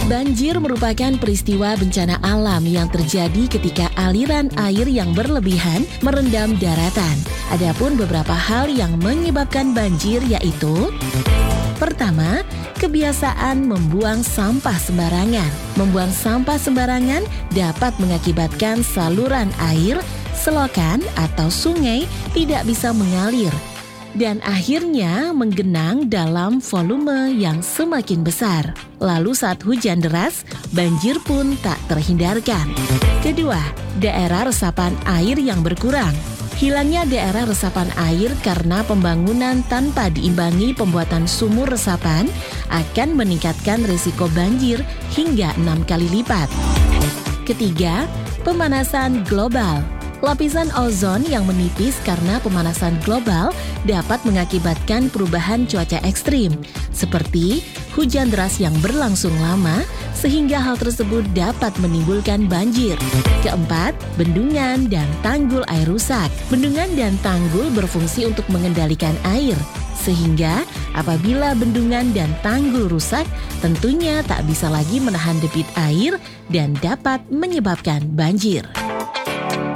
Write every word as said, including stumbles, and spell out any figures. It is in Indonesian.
Banjir merupakan peristiwa bencana alam yang terjadi ketika aliran air yang berlebihan merendam daratan. Adapun beberapa hal yang menyebabkan banjir yaitu: pertama, kebiasaan membuang sampah sembarangan. Membuang sampah sembarangan dapat mengakibatkan saluran air, selokan, atau sungai tidak bisa mengalir dan akhirnya menggenang dalam volume yang semakin besar. Lalu saat hujan deras, banjir pun tak terhindarkan. Kedua, daerah resapan air yang berkurang. Hilangnya daerah resapan air karena pembangunan tanpa diimbangi pembuatan sumur resapan akan meningkatkan risiko banjir hingga enam kali lipat. Ketiga, pemanasan global. Lapisan ozon yang menipis karena pemanasan global dapat mengakibatkan perubahan cuaca ekstrim, seperti hujan deras yang berlangsung lama, sehingga hal tersebut dapat menimbulkan banjir. Keempat, bendungan dan tanggul air rusak. Bendungan dan tanggul berfungsi untuk mengendalikan air, sehingga apabila bendungan dan tanggul rusak, tentunya tak bisa lagi menahan debit air dan dapat menyebabkan banjir.